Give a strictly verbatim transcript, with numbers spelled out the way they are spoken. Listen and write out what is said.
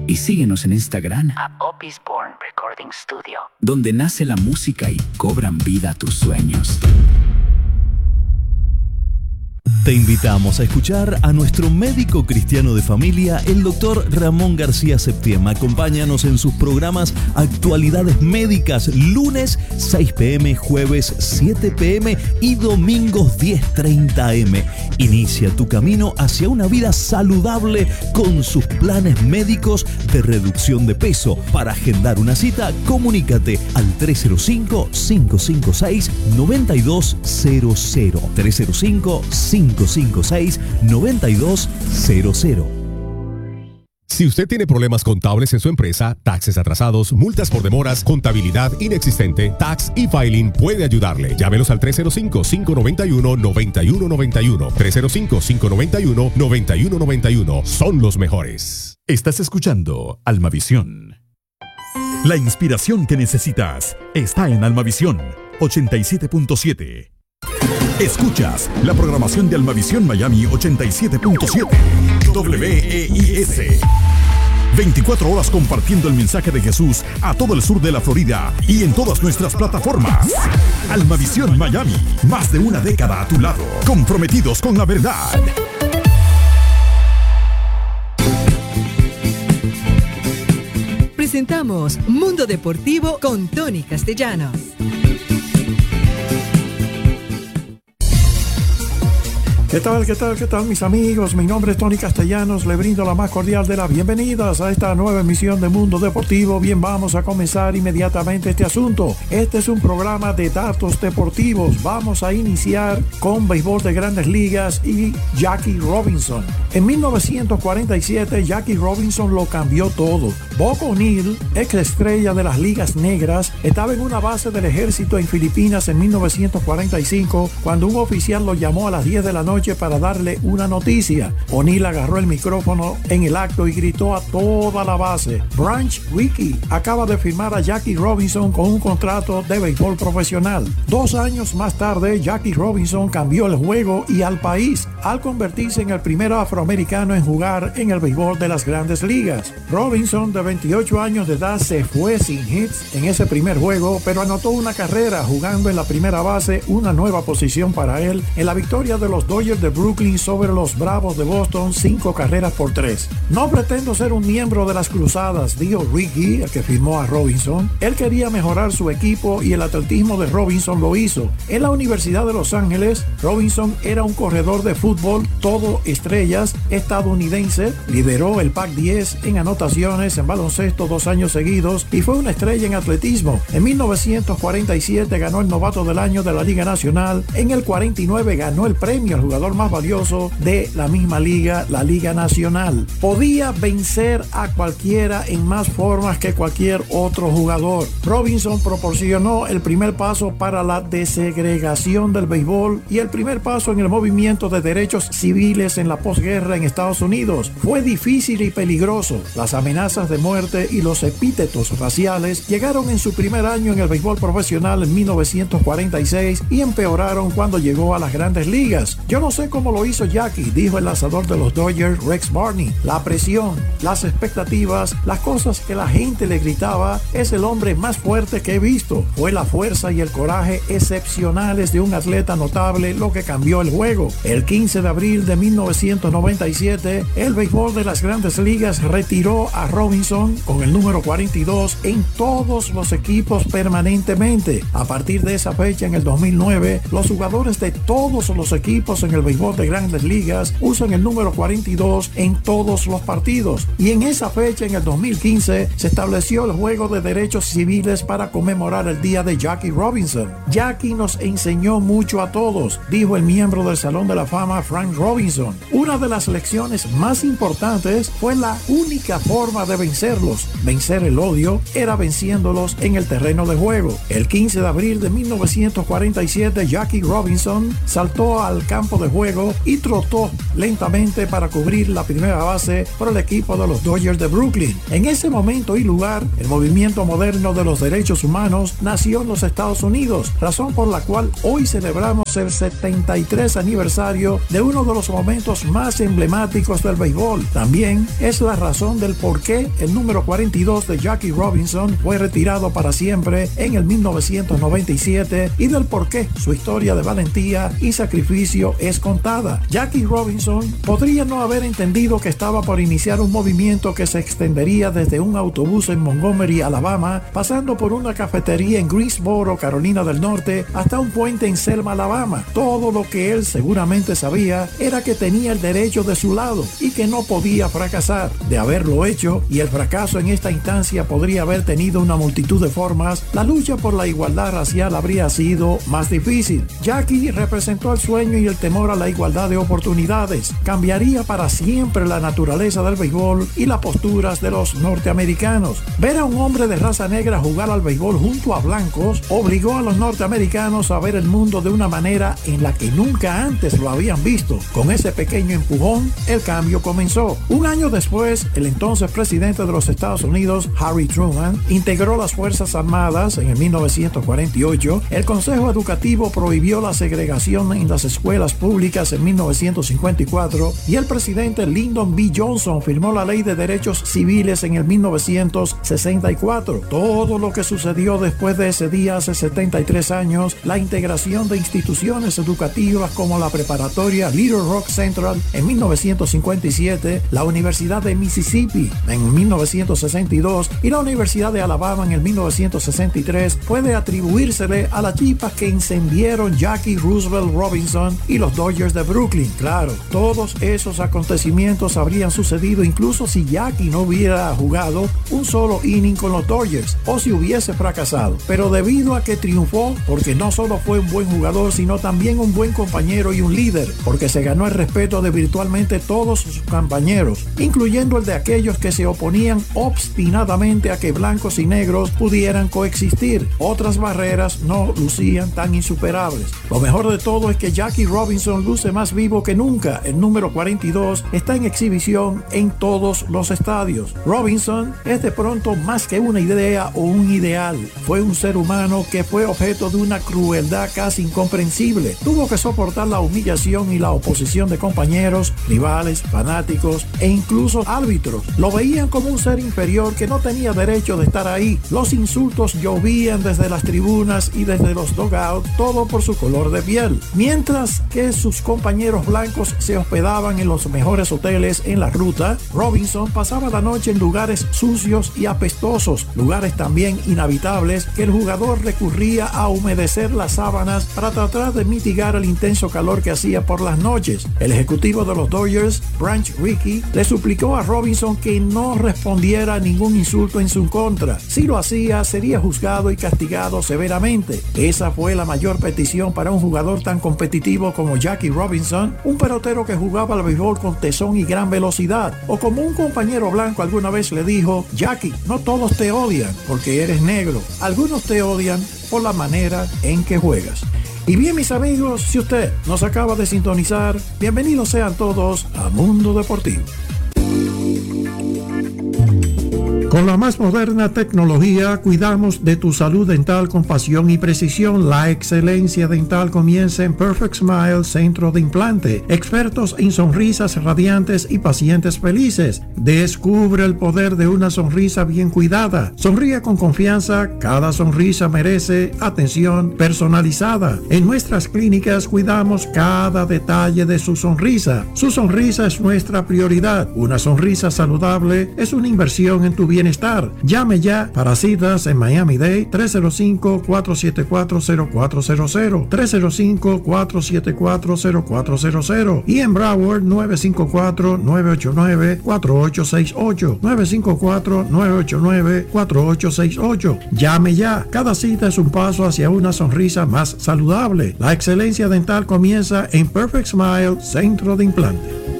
Y síguenos en Instagram a Opis Born Recording Studio, donde nace la música y cobran vida tus sueños. Te invitamos a escuchar a nuestro médico cristiano de familia, el doctor Ramón García Septiema. Acompáñanos en sus programas Actualidades Médicas, lunes seis pm, jueves siete pm y domingos diez treinta am. Inicia tu camino hacia una vida saludable con sus planes médicos de reducción de peso. Para agendar una cita, comunícate al tres cero cinco, cinco cinco seis, nueve dos cero cero. tres cero cinco, cinco cinco seis, nueve dos cero cero. Si usted tiene problemas contables en su empresa, taxes atrasados, multas por demoras, contabilidad inexistente, Tax e-Filing puede ayudarle. Llámelos al tres cero cinco, cinco nueve uno, nueve uno nueve uno. tres cero cinco, cinco nueve uno, nueve uno nueve uno. Son los mejores. Estás escuchando Almavisión. La inspiración que necesitas está en Almavisión ochenta y siete punto siete. Escuchas la programación de Almavisión Miami ochenta y siete punto siete. W E I S. veinticuatro horas compartiendo el mensaje de Jesús a todo el sur de la Florida y en todas nuestras plataformas. Almavisión Miami, más de una década a tu lado, comprometidos con la verdad. Presentamos Mundo Deportivo con Tony Castellanos. ¿Qué tal, qué tal, qué tal, mis amigos? Mi nombre es Tony Castellanos. Le brindo la más cordial de las bienvenidas a esta nueva emisión de Mundo Deportivo. Bien, vamos a comenzar inmediatamente este asunto. Este es un programa de datos deportivos. Vamos a iniciar con béisbol de Grandes Ligas y Jackie Robinson. En mil novecientos cuarenta y siete, Jackie Robinson lo cambió todo. Buck O'Neill, ex estrella de las ligas negras, estaba en una base del ejército en Filipinas en mil novecientos cuarenta y cinco cuando un oficial lo llamó a las diez de la noche para darle una noticia. O'Neill agarró el micrófono en el acto y gritó a toda la base: Branch Rickey acaba de firmar a Jackie Robinson con un contrato de béisbol profesional. Dos años más tarde, Jackie Robinson cambió el juego y al país al convertirse en el primer afroamericano en jugar en el béisbol de las Grandes Ligas. Robinson, de veintiocho años de edad, se fue sin hits en ese primer juego, pero anotó una carrera jugando en la primera base, una nueva posición para él, en la victoria de los Dodgers de Brooklyn sobre los Bravos de Boston, cinco carreras por tres. No pretendo ser un miembro de las cruzadas, dijo Rickey, el que firmó a Robinson. Él quería mejorar su equipo y el atletismo de Robinson lo hizo. En la Universidad de Los Ángeles, Robinson era un corredor de fútbol todo estrellas estadounidense, lideró el Pac diez en anotaciones en baloncesto dos años seguidos y fue una estrella en atletismo. En mil novecientos cuarenta y siete ganó el novato del año de la Liga Nacional. En el cuarenta y nueve ganó el premio al jugador más valioso de la misma liga, la Liga Nacional. Podía vencer a cualquiera en más formas que cualquier otro jugador. Robinson proporcionó el primer paso para la desegregación del béisbol y el primer paso en el movimiento de derechos civiles en la posguerra en Estados Unidos. Fue difícil y peligroso. Las amenazas de muerte y los epítetos raciales llegaron en su primer año en el béisbol profesional en mil novecientos cuarenta y seis y empeoraron cuando llegó a las Grandes Ligas. Yo no sé cómo lo hizo Jackie, dijo el lanzador de los Dodgers, Rex Barney. La presión, las expectativas, las cosas que la gente le gritaba: es el hombre más fuerte que he visto. Fue la fuerza y el coraje excepcionales de un atleta notable lo que cambió el juego. El quince de abril de mil novecientos noventa y siete, el béisbol de las Grandes Ligas retiró a Robinson con el número cuarenta y dos en todos los equipos permanentemente. A partir de esa fecha, en el dos mil nueve, los jugadores de todos los equipos en el béisbol de Grandes Ligas usan el número cuarenta y dos en todos los partidos. Y en esa fecha, en el dos mil quince, se estableció el juego de derechos civiles para conmemorar el día de Jackie Robinson. Jackie nos enseñó mucho a todos, dijo el miembro del Salón de la Fama Frank Robinson. Una de las lecciones más importantes fue la única forma de vencerlos. Vencer el odio era venciéndolos en el terreno de juego. El quince de abril de mil novecientos cuarenta y siete, Jackie Robinson saltó al campo de juego y trotó lentamente para cubrir la primera base por el equipo de los Dodgers de Brooklyn. En ese momento y lugar, el movimiento moderno de los derechos humanos nació en los Estados Unidos, razón por la cual hoy celebramos el setenta y tres aniversario de uno de los momentos más emblemáticos del béisbol. También es la razón del por qué el el número cuarenta y dos de Jackie Robinson fue retirado para siempre en el mil novecientos noventa y siete y del por qué su historia de valentía y sacrificio es contada. Jackie Robinson podría no haber entendido que estaba por iniciar un movimiento que se extendería desde un autobús en Montgomery, Alabama, pasando por una cafetería en Greensboro, Carolina del Norte, hasta un puente en Selma, Alabama. Todo lo que él seguramente sabía era que tenía el derecho de su lado y que no podía fracasar. De haberlo hecho, y el fracaso en esta instancia podría haber tenido una multitud de formas, la lucha por la igualdad racial habría sido más difícil. Jackie representó el sueño y el temor a la igualdad de oportunidades. Cambiaría para siempre la naturaleza del béisbol y las posturas de los norteamericanos. Ver a un hombre de raza negra jugar al béisbol junto a blancos obligó a los norteamericanos a ver el mundo de una manera en la que nunca antes lo habían visto. Con ese pequeño empujón, el cambio comenzó. Un año después, el entonces presidente de los Estados Unidos, Harry Truman, integró las Fuerzas Armadas en el mil novecientos cuarenta y ocho. El Consejo Educativo prohibió la segregación en las escuelas públicas en mil novecientos cincuenta y cuatro y el presidente Lyndon B. Johnson firmó la Ley de Derechos Civiles en el mil novecientos sesenta y cuatro. Todo lo que sucedió después de ese día hace setenta y tres años, la integración de instituciones educativas como la preparatoria Little Rock Central en mil novecientos cincuenta y siete, la Universidad de Mississippi en mil novecientos sesenta y dos y la Universidad de Alabama en el mil novecientos sesenta y tres puede atribuírsele a las chispas que encendieron Jackie Roosevelt Robinson y los Dodgers de Brooklyn. Claro, todos esos acontecimientos habrían sucedido incluso si Jackie no hubiera jugado un solo inning con los Dodgers o si hubiese fracasado. Pero debido a que triunfó, porque no solo fue un buen jugador, sino también un buen compañero y un líder, porque se ganó el respeto de virtualmente todos sus compañeros, incluyendo el de aquellos que se oponían obstinadamente a que blancos y negros pudieran coexistir. Otras barreras no lucían tan insuperables. Lo mejor de todo es que Jackie Robinson luce más vivo que nunca. El número cuarenta y dos está en exhibición en todos los estadios. Robinson es de pronto más que una idea o un ideal. Fue un ser humano que fue objeto de una crueldad casi incomprensible. Tuvo que soportar la humillación y la oposición de compañeros, rivales, fanáticos e incluso árbitros. Lo veían como un ser inferior que no tenía derecho de estar ahí. Los insultos llovían desde las tribunas y desde los dugouts, todo por su color de piel. Mientras que sus compañeros blancos se hospedaban en los mejores hoteles en la ruta, Robinson pasaba la noche en lugares sucios y apestosos, lugares también inhabitables que el jugador recurría a humedecer las sábanas para tratar de mitigar el intenso calor que hacía por las noches. El ejecutivo de los Dodgers, Branch Rickey, le suplicó a Robinson que no respondiera a ningún insulto en su contra. Si lo hacía, sería juzgado y castigado severamente. Esa fue la mayor petición para un jugador tan competitivo como Jackie Robinson, un pelotero que jugaba al béisbol con tesón y gran velocidad. O como un compañero blanco alguna vez le dijo: Jackie, no todos te odian porque eres negro. Algunos te odian por la manera en que juegas. Y bien, mis amigos, si usted nos acaba de sintonizar, bienvenidos sean todos a Mundo Deportivo. Con la más moderna tecnología, cuidamos de tu salud dental con pasión y precisión. La excelencia dental comienza en Perfect Smile Centro de Implante. Expertos en sonrisas radiantes y pacientes felices. Descubre el poder de una sonrisa bien cuidada. Sonríe con confianza. Cada sonrisa merece atención personalizada. En nuestras clínicas cuidamos cada detalle de su sonrisa. Su sonrisa es nuestra prioridad. Una sonrisa saludable es una inversión en tu bienestar. Llame ya para citas en Miami-Dade tres cero cinco, cuatro siete cuatro, cero cuatro cero cero, tres cero cinco, cuatro siete cuatro, cero cuatro cero cero y en Broward nueve cinco cuatro, nueve ocho nueve, cuatro ocho seis ocho, nueve cinco cuatro, nueve ocho nueve, cuatro ocho seis ocho. Llame ya. Cada cita es un paso hacia una sonrisa más saludable. La excelencia dental comienza en Perfect Smile Centro de Implante.